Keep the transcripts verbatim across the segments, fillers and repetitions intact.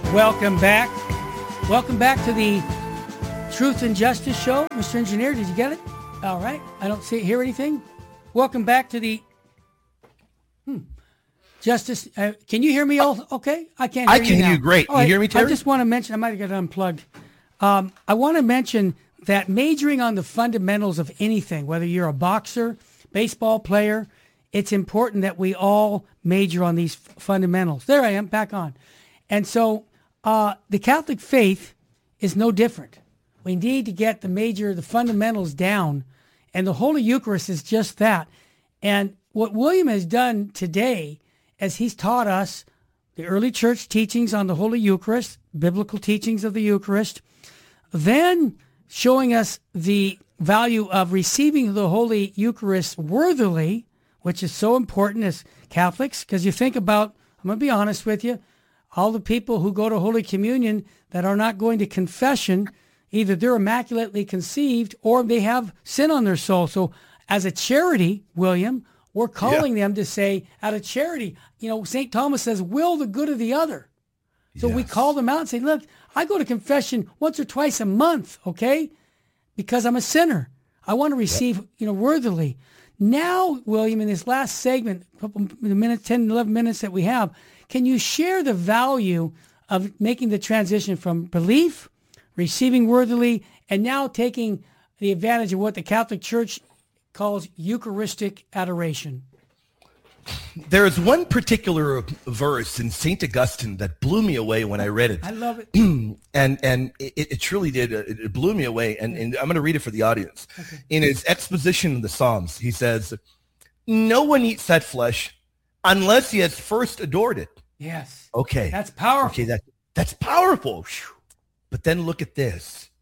Welcome back. Welcome back to the Truth and Justice Show. Mister Engineer, did you get it? All right. I don't see hear anything. Welcome back to the hmm, Justice. Uh, can you hear me all okay? I can't hear I you can now. hear you great. All You right. hear me, Terry? I just want to mention, I might have got unplugged. Um, I want to mention that majoring on the fundamentals of anything, whether you're a boxer, baseball player, it's important that we all major on these f- fundamentals. There I am, back on. And so uh, the Catholic faith is no different. We need to get the major, the fundamentals down, and the Holy Eucharist is just that. And what William has done today, as he's taught us the early church teachings on the Holy Eucharist, biblical teachings of the Eucharist, then showing us the value of receiving the Holy Eucharist worthily, which is so important as Catholics, because you think about, I'm going to be honest with you, all the people who go to Holy Communion that are not going to confession, either they're immaculately conceived or they have sin on their soul. So as a charity, William, we're calling yeah. them to say, out of charity, you know, Saint Thomas says, will the good of the other. So yes. we call them out and say, look, I go to confession once or twice a month, okay, because I'm a sinner. I want to receive, yep. you know, worthily. Now, William, in this last segment, a couple minutes, ten, eleven minutes that we have, can you share the value of making the transition from belief, receiving worthily, and now taking the advantage of what the Catholic Church calls Eucharistic adoration? There is one particular verse in Saint Augustine that blew me away when I read it. I love it. and and it, it truly did. It blew me away. And, and I'm going to read it for the audience. Okay. In his exposition of the Psalms, he says, no one eats that flesh unless he has first adored it. Yes. Okay. That's powerful. Okay, that, that's powerful. But then look at this.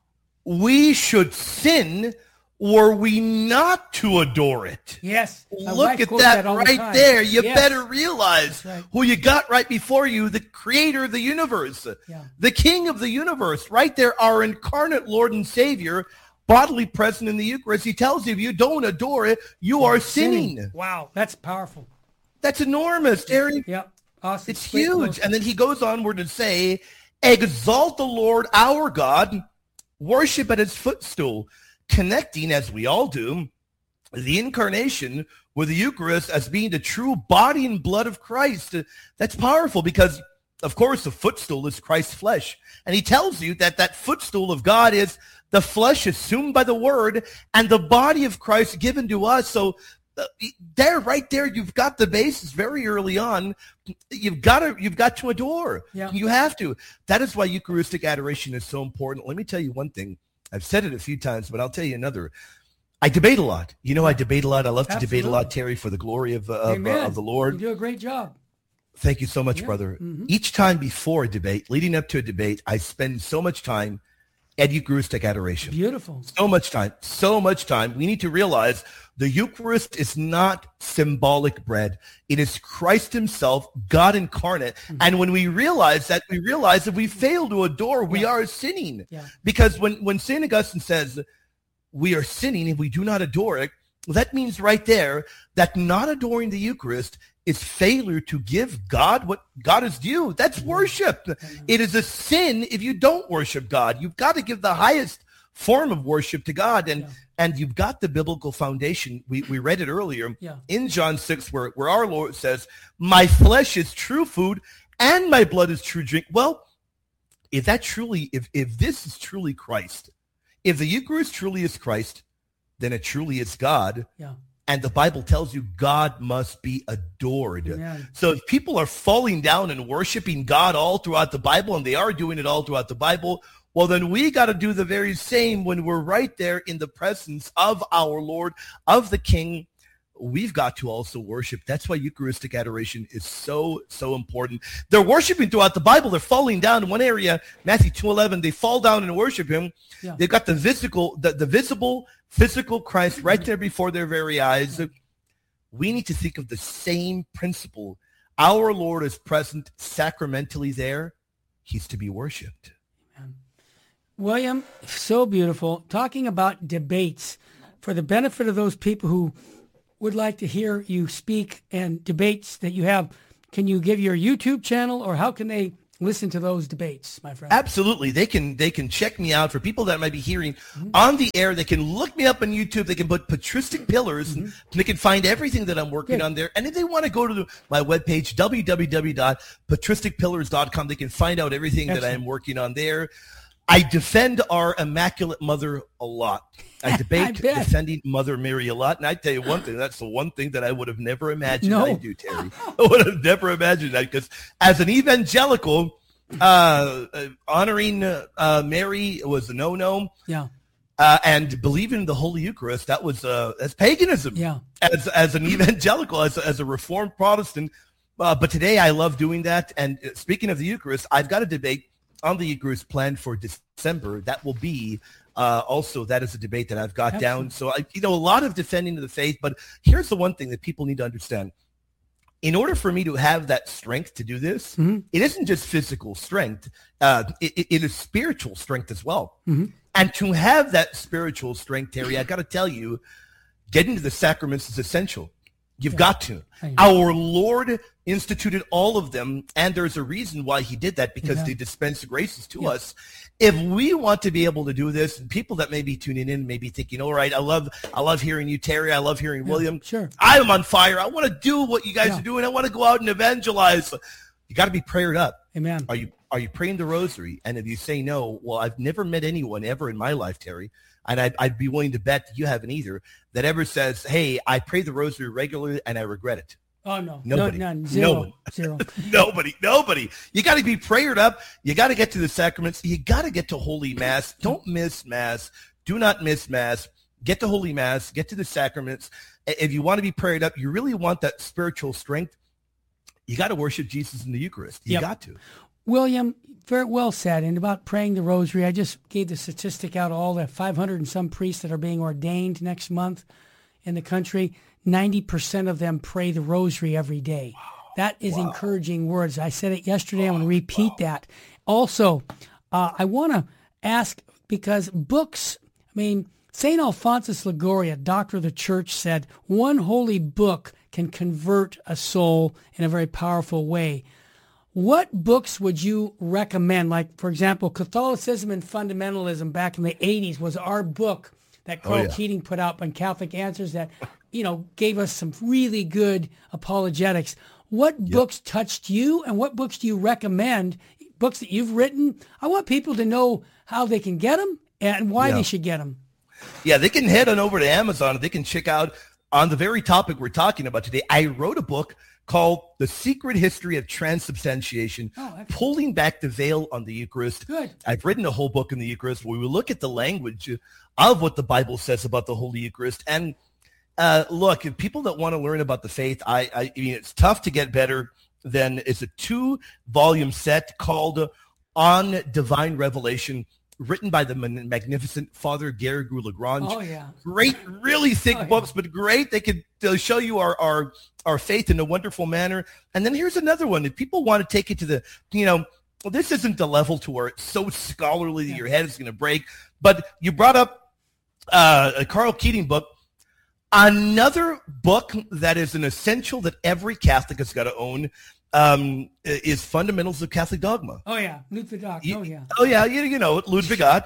We should sin were we not to adore it. Yes. Look at that, that right the there. You yes. better realize right. who you got right before you, the creator of the universe, yeah. the king of the universe, right there, our incarnate Lord and Savior, bodily present in the Eucharist. He tells you if you don't adore it, you You're are sinning. sinning. Wow, that's powerful. That's enormous, Terry. Yep. Awesome. It's Great huge. Motion. And then he goes onward to say, exalt the Lord our God, worship at his footstool, connecting, as we all do, the incarnation with the Eucharist as being the true body and blood of Christ. That's powerful because, of course, the footstool is Christ's flesh. And he tells you that that footstool of God is the flesh assumed by the Word and the body of Christ given to us. So uh, there, right there, you've got the basis very early on. You've got to, you've got to adore. Yeah. You have to. That is why Eucharistic adoration is so important. Let me tell you one thing. I've said it a few times, but I'll tell you another. I debate a lot. You know, I debate a lot. I love to Absolutely. debate a lot, Terry, for the glory of, uh, of, uh, of the Lord. You do a great job. Thank you so much, yeah. brother. Mm-hmm. Each time before a debate, leading up to a debate, I spend so much time at Eucharistic adoration. Beautiful. So much time. So much time. We need to realize the Eucharist is not symbolic bread. It is Christ himself, God incarnate. Mm-hmm. And when we realize that, we realize that we fail to adore, we yeah. are sinning. Yeah. Because when, when Saint Augustine says we are sinning if we do not adore it, that means right there that not adoring the Eucharist is failure to give God what God is due. That's worship. It is a sin if you don't worship God. You've got to give the highest form of worship to God. And, yeah. and you've got the biblical foundation. We, we read it earlier yeah. in John six, where, where our Lord says, my flesh is true food and my blood is true drink. Well, if that truly, if, if this is truly Christ, if the Eucharist truly is Christ, then it truly is God. Yeah. And the Bible tells you God must be adored. Yeah. So if people are falling down and worshiping God all throughout the Bible, and they are doing it all throughout the Bible, well, then we got to do the very same when we're right there in the presence of our Lord, of the King. We've got to also worship. That's why Eucharistic adoration is so, so important. They're worshiping throughout the Bible. They're falling down in one area, Matthew two eleven, they fall down and worship him. Yeah. They've got the physical, the, the visible, physical Christ right there before their very eyes. We need to think of the same principle. Our Lord is present sacramentally there. He's to be worshiped. Amen. William, so beautiful. Talking about debates for the benefit of those people who would like to hear you speak and debates that you have. Can you give your YouTube channel, or how can they listen to those debates, my friend. Absolutely. They can they can check me out. For people that might be hearing mm-hmm. on the air, they can look me up on YouTube. They can put Patristic Pillars. Mm-hmm. And they can find everything that I'm working Good. on there. And if they want to go to the, my webpage, w w w dot patristic pillars dot com, they can find out everything Excellent. that I am working on there. I defend our Immaculate Mother a lot. I debate I defending Mother Mary a lot. And I tell you one thing, that's the one thing that I would have never imagined no. I'd do, Terry. I would have never imagined that, because as an evangelical, uh, uh, honoring uh, uh, Mary was a no-no. Yeah. Uh, and believing in the Holy Eucharist, that was uh, that's paganism. Yeah. As as an evangelical, as as a Reformed Protestant. Uh, but today I love doing that. And speaking of the Eucharist, I've got a debate on the Eucharist planned for December. That will be uh, also, that is a debate that I've got Absolutely. down. So, I, you know, a lot of defending of the faith. But here's the one thing that people need to understand. In order for me to have that strength to do this, mm-hmm. it isn't just physical strength. Uh, it, it is spiritual strength as well. Mm-hmm. And to have that spiritual strength, Terry, I got to tell you, getting to the sacraments is essential. You've yeah. got to. Our Lord instituted all of them, and there's a reason why he did that, because yeah. they dispense graces to yeah. us. If we want to be able to do this, and people that may be tuning in may be thinking, all right, I love I love hearing you, Terry. I love hearing yeah, William. Sure. I'm on fire. I want to do what you guys yeah. are doing. I want to go out and evangelize. You got to be prayed up. Amen. Are you are you praying the rosary? And if you say no, well, I've never met anyone ever in my life, Terry, and I'd, I'd be willing to bet that you haven't either, that ever says, hey, I pray the rosary regularly and I regret it. Oh, no. Nobody. No, none. Zero. No one. Zero. nobody. Nobody. You got to be prayed up. You got to get to the sacraments. You got to get to Holy Mass. Don't miss Mass. Do not miss Mass. Get to Holy Mass. Get to the sacraments. If you want to be prayed up, you really want that spiritual strength, you got to worship Jesus in the Eucharist. You yep. got to. William, very well said. And about praying the rosary, I just gave the statistic out, all the five hundred and some priests that are being ordained next month in the country. ninety percent of them pray the rosary every day. Wow. That is wow. encouraging words. I said it yesterday. I'm going to repeat wow. that. Also, uh, I want to ask, because books, I mean, Saint Alphonsus Liguori, Doctor of the Church, said one holy book can convert a soul in a very powerful way. What books would you recommend? Like, for example, Catholicism and Fundamentalism back in the eighties was our book that Carl oh, yeah. Keating put out on Catholic Answers that, you know, gave us some really good apologetics. What yep. books touched you, and what books do you recommend, books that you've written? I want people to know how they can get them and why yeah. they should get them. Yeah, they can head on over to Amazon. They can check out, on the very topic we're talking about today, I wrote a book called The Secret History of Transubstantiation, oh, Pulling Back the Veil on the Eucharist. Good. I've written a whole book in the Eucharist where we look at the language of what the Bible says about the Holy Eucharist. And uh, look, if people that want to learn about the faith, I, I, I mean, it's tough to get better than, it's a two-volume set called On Divine Revelation, written by the magnificent Father Garrigou Lagrange. Oh, yeah. Great, really thick oh, books, yeah. but great. They could they'll show you our, our, our faith in a wonderful manner. And then here's another one. If people want to take it to the, you know, well, this isn't the level to where it's so scholarly that yeah. your head is going to break. But you brought up uh, a Carl Keating book. Another book that is an essential that every Catholic has got to own Um, is Fundamentals of Catholic Dogma. Oh, yeah. Ludwig Ott. Oh, yeah. Oh, yeah. You, you know it. Ludwig Ott.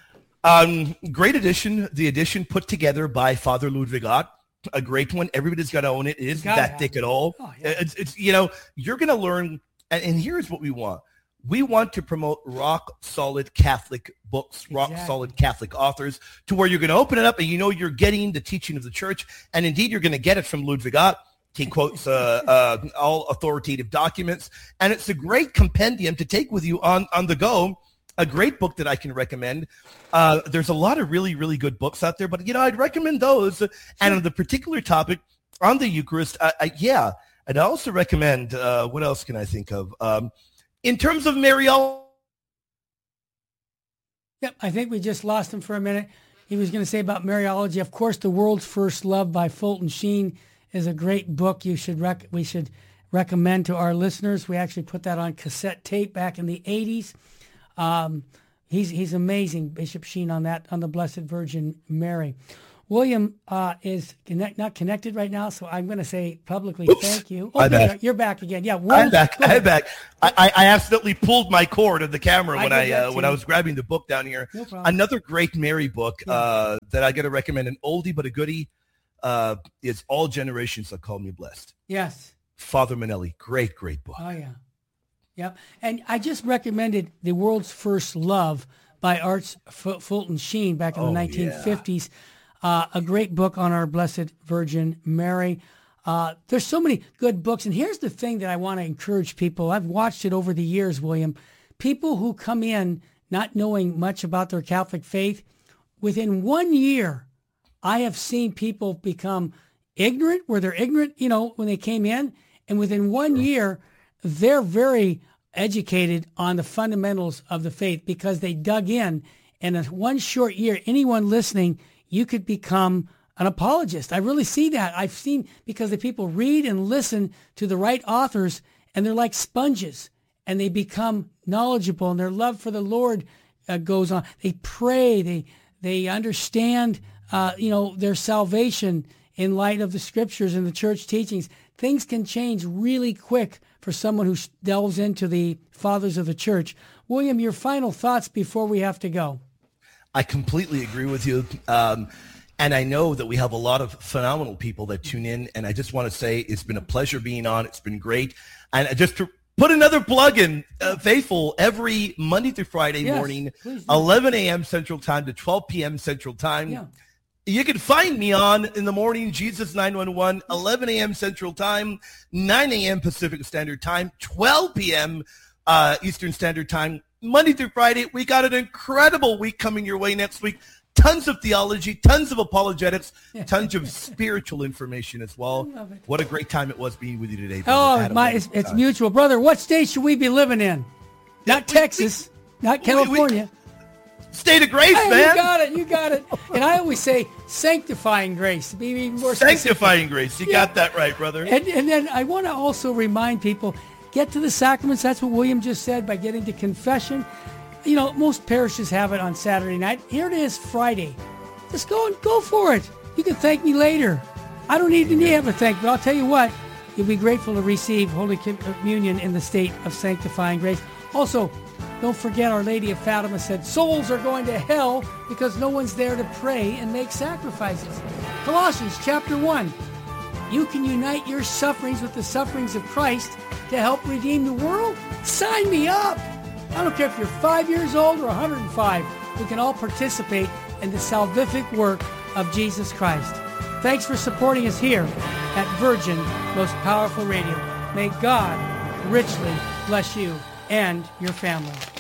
Um, great edition. The edition put together by Father Ludwig Ott. A great one. Everybody's got to own it. It isn't that have. thick at all. Oh, yeah. It's, it's, you know, you're going to learn. And, and here's what we want. We want to promote rock solid Catholic books, rock exactly. solid Catholic authors, to where you're going to open it up and you know you're getting the teaching of the church. And indeed, you're going to get it from Ludwig Ott. He quotes uh, uh, all authoritative documents, and it's a great compendium to take with you on, on the go. A great book that I can recommend. Uh, there's a lot of really, really good books out there, but, you know, I'd recommend those. And on the particular topic on the Eucharist, I, I, yeah, I'd also recommend, uh, what else can I think of? Um, in terms of Mariology. Yep, I think we just lost him for a minute. He was going to say about Mariology. Of course, The World's First Love by Fulton Sheen is a great book you should rec- we should recommend to our listeners. We actually put that on cassette tape back in the eighties. Um, he's he's amazing, Bishop Sheen, on that, on the Blessed Virgin Mary. William uh, is connect, not connected right now, so I'm going to say publicly Oops. thank you. I'm Okay, back. you're back again. Yeah, I'm World, back. I'm back. I, I I accidentally pulled my cord of the camera I when did I that uh, too. when I was grabbing the book down here. No problem. Another great Mary book uh, that I got to recommend, an oldie but a goodie, uh, is All Generations That Call Me Blessed. Yes. Father Manelli, great, great book. Oh, yeah. Yep. And I just recommended The World's First Love by Arts F- Fulton Sheen back in Oh, the nineteen fifties. Uh, a great book on our Blessed Virgin Mary. Uh, there's so many good books. And here's the thing that I want to encourage people. I've watched it over the years, William. People who come in not knowing much about their Catholic faith, within one year, I have seen people become ignorant, where they're ignorant, you know, when they came in. And within one year, they're very educated on the fundamentals of the faith because they dug in. And in one short year, anyone listening, you could become an apologist. I really see that. I've seen, because the people read and listen to the right authors, and they're like sponges, and they become knowledgeable, and their love for the Lord uh, goes on. They pray. They they understand, uh, you know, their salvation in light of the scriptures and the church teachings. Things can change really quick for someone who delves into the fathers of the church. William, your final thoughts before we have to go. I completely agree with you. Um, and I know that we have a lot of phenomenal people that tune in. And I just want to say it's been a pleasure being on. It's been great. And just to put another plug in, uh, Faithful, every Monday through Friday Yes, morning, please do. eleven a.m. Central Time to twelve p.m. Central Time. Yeah. You can find me on in the morning, Jesus nine one one, eleven a.m. Central Time, nine a.m. Pacific Standard Time, twelve p.m. Uh, Eastern Standard Time, Monday through Friday. We got an incredible week coming your way next week. Tons of theology, tons of apologetics, tons of spiritual information as well. I love it. What a great time it was being with you today, brother. Oh, Had a my, wonderful it's, it's time. mutual. Brother, what state should we be living in? Not we- Texas, not we- California. State of grace, Hey, man. you got it, you got it. And I always say sanctifying grace, to be even more specific. Sanctifying grace. You Yeah. got that right, brother. And, and then I want to also remind people, get to the sacraments. That's what William just said, by getting to confession. You know, most parishes have it on Saturday night. Here it is Friday. Just go and go for it. You can thank me later. I don't even need to have a thank, but I'll tell you what, you'll be grateful to receive Holy Communion in the state of sanctifying grace. Also, don't forget Our Lady of Fatima said souls are going to hell because no one's there to pray and make sacrifices. Colossians chapter one. You can unite your sufferings with the sufferings of Christ to help redeem the world? Sign me up! I don't care if you're five years old or one hundred five. We can all participate in the salvific work of Jesus Christ. Thanks for supporting us here at Virgin Most Powerful Radio. May God richly bless you and your family.